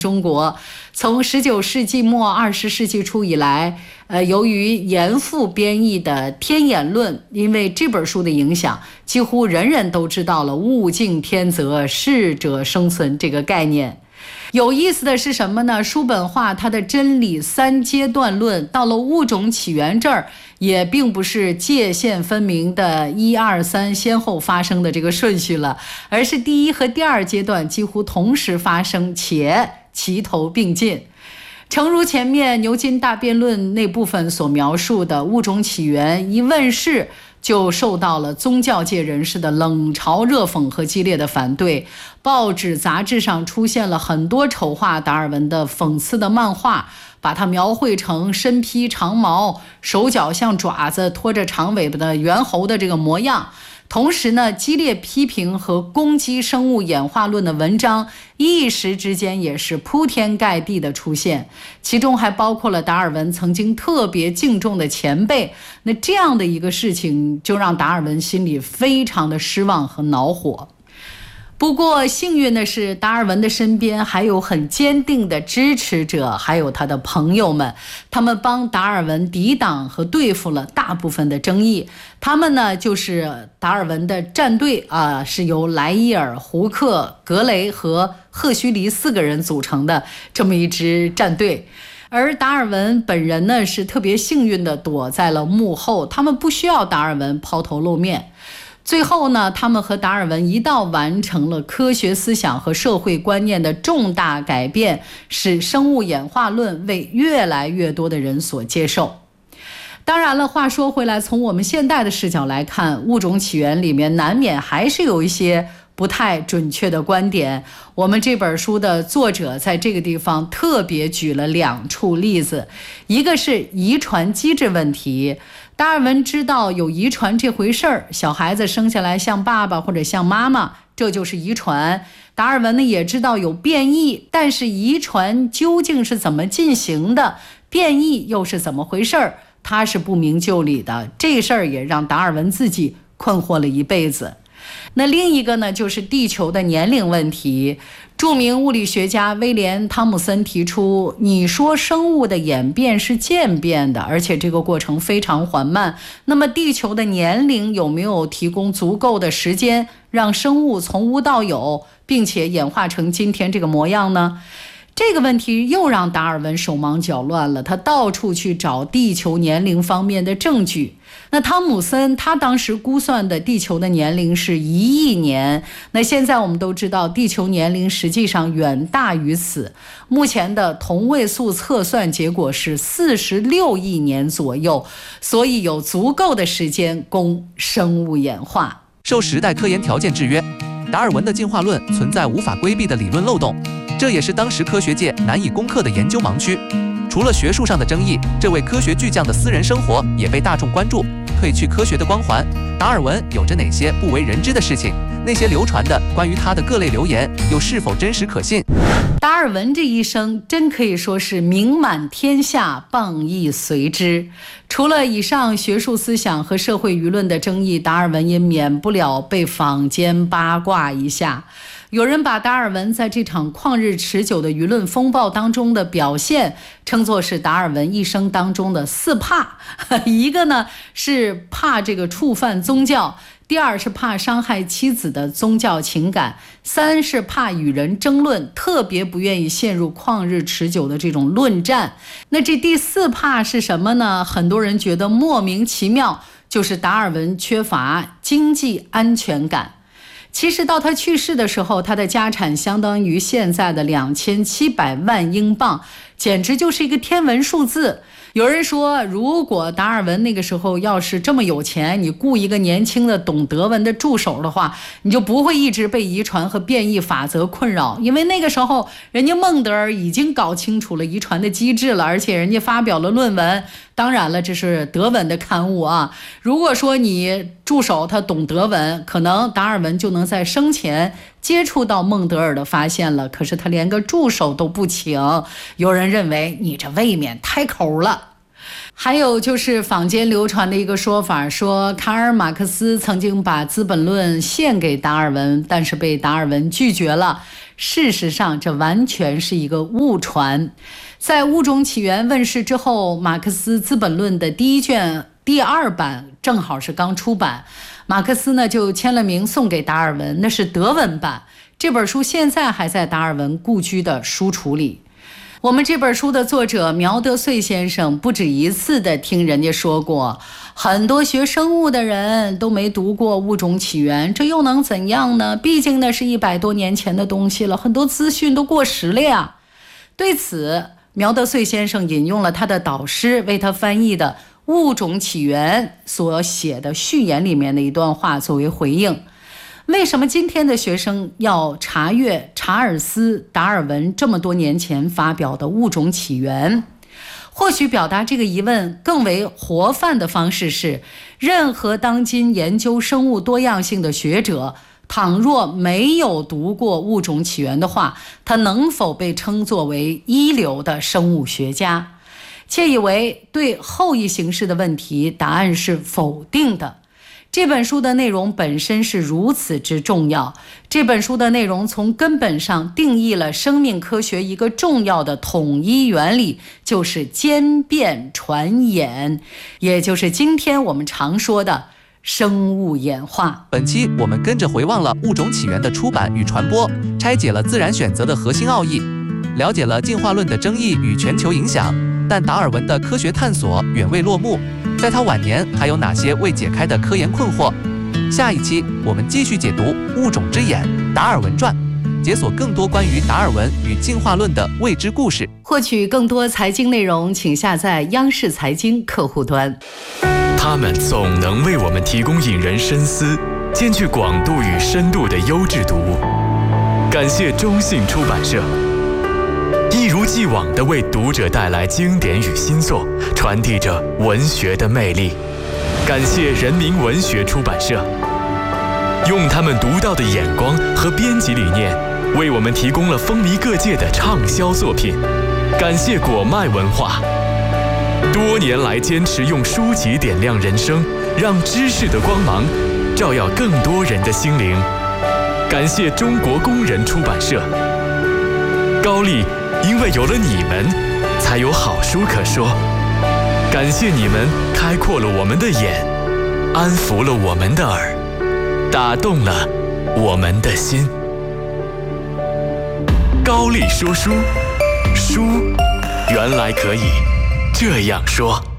中国从19世纪末20世纪初以来，由于严复编译的《天演论》，因为这本书的影响，几乎人人都知道了物竞天择，适者生存这个概念。有意思的是什么呢？叔本华他的真理三阶段论到了物种起源这儿，也并不是界限分明的1、2、3先后发生的这个顺序了，而是第一和第二阶段几乎同时发生，且齐头并进。诚如前面牛津大辩论那部分所描述的，物种起源一问世就受到了宗教界人士的冷嘲热讽和激烈的反对，报纸杂志上出现了很多丑化达尔文的讽刺的漫画，把他描绘成身披长毛，手脚像爪子，拖着长尾巴的猿猴的这个模样。同时呢，激烈批评和攻击生物演化论的文章一时之间也是铺天盖地的出现，其中还包括了达尔文曾经特别敬重的前辈。那这样的一个事情就让达尔文心里非常的失望和恼火。不过幸运的是，达尔文的身边还有很坚定的支持者，还有他的朋友们，他们帮达尔文抵挡和对付了大部分的争议。他们呢，就是达尔文的战队是由莱伊尔、胡克、格雷和赫胥黎4个人组成的这么一支战队。而达尔文本人呢，是特别幸运的躲在了幕后，他们不需要达尔文抛头露面。最后呢，他们和达尔文一道完成了科学思想和社会观念的重大改变，使生物演化论为越来越多的人所接受。当然了，话说回来，从我们现代的视角来看，物种起源里面难免还是有一些不太准确的观点。我们这本书的作者在这个地方特别举了2处例子，一个是遗传机制问题。达尔文知道有遗传这回事儿，小孩子生下来像爸爸或者像妈妈，这就是遗传。达尔文呢也知道有变异，但是遗传究竟是怎么进行的，变异又是怎么回事儿，他是不明就里的。这事儿也让达尔文自己困惑了一辈子。那另一个呢，就是地球的年龄问题。著名物理学家威廉·汤姆森提出，你说生物的演变是渐变的，而且这个过程非常缓慢，那么地球的年龄有没有提供足够的时间让生物从无到有，并且演化成今天这个模样呢？这个问题又让达尔文手忙脚乱了，他到处去找地球年龄方面的证据。那汤姆森他当时估算的地球的年龄是1亿年，那现在我们都知道地球年龄实际上远大于此，目前的同位素测算结果是46亿年左右，所以有足够的时间供生物演化。 受时代科研条件制约，达尔文的进化论存在无法规避的理论漏洞，这也是当时科学界难以攻克的研究盲区。除了学术上的争议，这位科学巨匠的私人生活也被大众关注。褪去科学的光环，达尔文有着哪些不为人知的事情？那些流传的关于他的各类流言又是否真实可信？ 达尔文这一生真可以说是名满天下，谤亦随之。除了以上学术思想和社会舆论的争议，达尔文也免不了被坊间八卦一下。有人把达尔文在这场旷日持久的舆论风暴当中的表现称作是达尔文一生当中的4怕。一个呢是怕这个触犯宗教，第2是怕伤害妻子的宗教情感，3是怕与人争论，特别不愿意陷入旷日持久的这种论战。那这第4怕是什么呢？很多人觉得莫名其妙，就是达尔文缺乏经济安全感。其实到他去世的时候，他的家产相当于现在的2700万英镑，简直就是一个天文数字。有人说，如果达尔文那个时候要是这么有钱，你雇一个年轻的懂德文的助手的话，你就不会一直被遗传和变异法则困扰，因为那个时候人家孟德尔已经搞清楚了遗传的机制了，而且人家发表了论文。当然了，这是德文的刊物啊。如果说你助手他懂德文，可能达尔文就能在生前接触到孟德尔的发现了，可是他连个助手都不请，有人认为你这未免太抠了。还有就是坊间流传的一个说法，说卡尔马克思曾经把《资本论》献给达尔文，但是被达尔文拒绝了。 事实上，这完全是一个误传。在《物种起源》问世之后，马克思《资本论》的第1卷第2版正好是刚出版，马克思呢就签了名送给达尔文，那是德文版。这本书现在还在达尔文故居的书橱里。我们这本书的作者苗德穗先生不止一次地听人家说过，很多学生物的人都没读过《物种起源》，这又能怎样呢？毕竟那是100多年前的东西了，很多资讯都过时了呀。对此，苗德穗先生引用了他的导师为他翻译的《物种起源》所写的序言里面的一段话作为回应。为什么今天的学生要查阅查尔斯·达尔文这么多年前发表的《物种起源》？或许表达这个疑问更为活泛的方式是，任何当今研究生物多样性的学者，倘若没有读过《物种起源》的话，他能否被称作为一流的生物学家？窃以为对后一形式的问题，答案是否定的。这本书的内容本身是如此之重要，这本书的内容从根本上定义了生命科学一个重要的统一原理，就是间变传衍，也就是今天我们常说的生物演化。 本期我们跟着回望了《物种起源》的出版与传播，拆解了自然选择的核心奥义，了解了进化论的争议与全球影响。但达尔文的科学探索远未落幕，在他晚年还有哪些未解开的科研困惑？下一期我们继续解读《物种之眼》达尔文传，解锁更多关于达尔文与进化论的未知故事。 获取更多财经内容，请下载央视财经客户端。 他们总能为我们提供引人深思、兼具广度与深度的优质读物。感谢中信出版社。一如既往地为读者带来经典与新作，传递着文学的魅力。感谢人民文学出版社，用他们独到的眼光和编辑理念，为我们提供了风靡各界的畅销作品。感谢果麦文化，多年来坚持用书籍点亮人生，让知识的光芒照耀更多人的心灵。感谢中国工人出版社，高丽因为有了你们，才有好书可说。感谢你们开阔了我们的眼，安抚了我们的耳，打动了我们的心。高丽说书，书原来可以这样说。